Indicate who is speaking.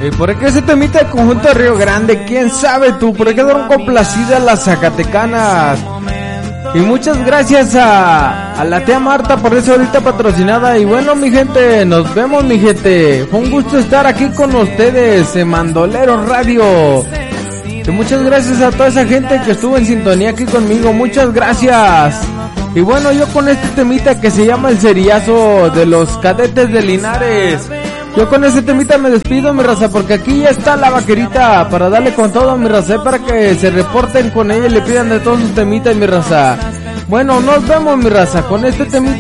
Speaker 1: ¿Por qué ese temita del conjunto de Río Grande? ¿Quién sabe tú? ¿Por qué quedaron complacidas las zacatecanas? Y muchas gracias a la tía Marta por esa ahorita patrocinada. Y bueno, mi gente, nos vemos, mi gente. Fue un gusto estar aquí con ustedes en Mandolero Radio. Y muchas gracias a toda esa gente que estuvo en sintonía aquí conmigo. Muchas gracias. Y bueno, yo con este temita que se llama El Ceriazo de los Cadetes de Linares. Yo con ese temita me despido, mi raza, porque aquí ya está la vaquerita para darle con todo, mi raza, para que se reporten con ella y le pidan de todos sus temitas, mi raza. Bueno, nos vemos, mi raza, con este temita.